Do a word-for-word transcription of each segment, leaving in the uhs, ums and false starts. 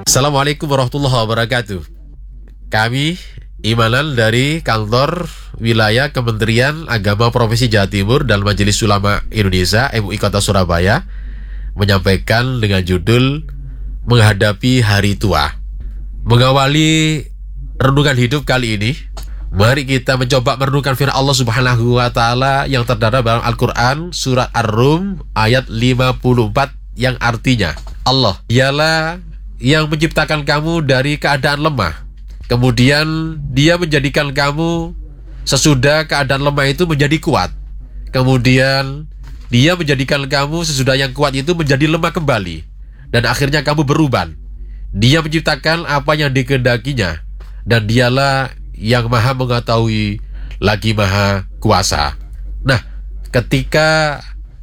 Assalamualaikum warahmatullahi wabarakatuh. Kami Imanan dari kantor wilayah Kementerian Agama Provinsi Jawa Timur dan Majelis Ulama Indonesia M U I Kota Surabaya menyampaikan dengan judul Menghadapi Hari Tua. Mengawali renungan hidup kali ini, mari kita mencoba merenungkan firman Allah Subhanahu wa taala yang terdapat dalam Al-Qur'an surat Ar-Rum ayat lima puluh empat yang artinya, Allah dialah yang menciptakan kamu dari keadaan lemah. Kemudian dia menjadikan kamu sesudah keadaan lemah itu menjadi kuat. Kemudian dia menjadikan kamu sesudah yang kuat itu menjadi lemah kembali. Dan akhirnya kamu berubah. Dia menciptakan apa yang dikehendakinya. Dan dialah yang maha mengetahui lagi maha kuasa. Nah, ketika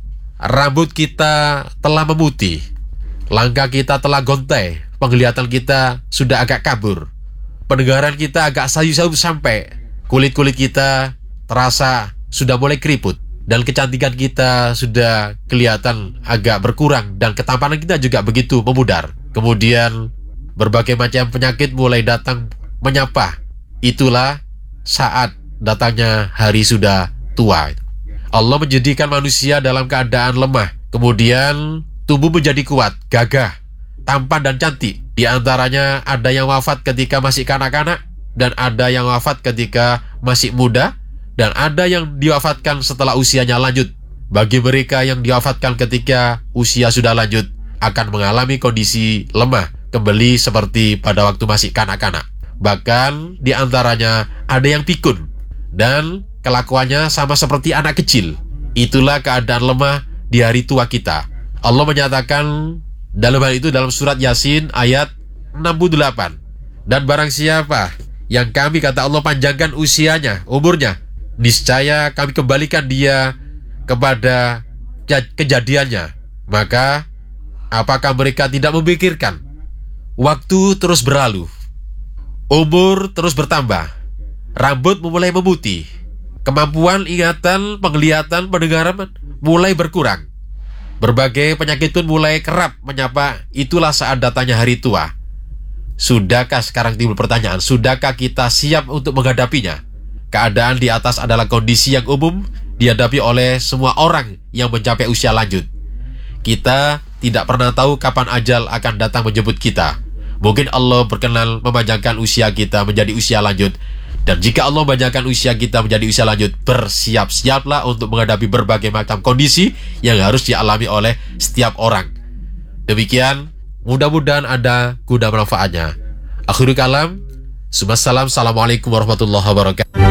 rambut kita telah memutih, langkah kita telah gontai, penglihatan kita sudah agak kabur, pendengaran kita agak sayu-sayu sampai kulit-kulit kita terasa sudah mulai keriput, dan kecantikan kita sudah kelihatan agak berkurang, dan ketampanan kita juga begitu memudar. Kemudian berbagai macam penyakit mulai datang menyapa. Itulah saat datangnya hari sudah tua. Allah menjadikan manusia dalam keadaan lemah, kemudian tubuh menjadi kuat, gagah, tampan dan cantik. Di antaranya ada yang wafat ketika masih kanak-kanak, dan ada yang wafat ketika masih muda, dan ada yang diwafatkan setelah usianya lanjut. Bagi mereka yang diwafatkan ketika usia sudah lanjut, akan mengalami kondisi lemah kembali seperti pada waktu masih kanak-kanak. Bahkan di antaranya ada yang pikun, dan kelakuannya sama seperti anak kecil. Itulah keadaan lemah di hari tua kita. Allah menyatakan dalam hal itu dalam surat Yasin ayat enam puluh delapan. Dan barang siapa yang kami, kata Allah, panjangkan usianya, umurnya, niscaya kami kembalikan dia kepada kejadiannya. Maka apakah mereka tidak memikirkan? Waktu terus berlalu, umur terus bertambah, rambut mulai memutih, kemampuan ingatan, penglihatan, pendengaran mulai berkurang, berbagai penyakit pun mulai kerap menyapa. Itulah saat datangnya hari tua. Sudahkah, sekarang timbul pertanyaan, sudahkah kita siap untuk menghadapinya? Keadaan di atas adalah kondisi yang umum dihadapi oleh semua orang yang mencapai usia lanjut. Kita tidak pernah tahu kapan ajal akan datang menjemput kita. Mungkin Allah berkenan memanjangkan usia kita menjadi usia lanjut. Dan jika Allah memanjangkan usia kita menjadi usia lanjut, bersiap-siaplah untuk menghadapi berbagai macam kondisi yang harus dialami oleh setiap orang. Demikian, mudah-mudahan ada guna manfaatnya. Akhirul kalam, Assalamualaikum warahmatullahi wabarakatuh.